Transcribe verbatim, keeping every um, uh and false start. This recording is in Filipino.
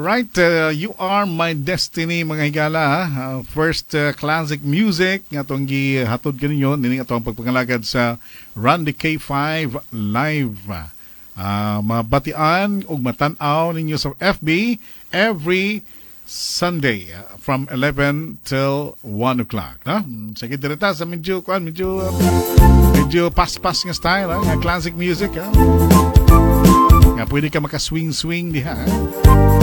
Alright, uh, You Are My Destiny mga higala. Uh, first uh, classic music nga itong gihatod kaninyo. Nini itong pagpangalagad sa Randy K five Live. Uh, mabatian o matanaw ninyo sa F B every Sunday uh, from eleven till one o'clock. No? Sige direta sa medyo, kuan, medyo, uh, medyo pas-pas nga style, uh, nga classic music. Uh. Nga pwede ka makaswing-swing diha. Uh.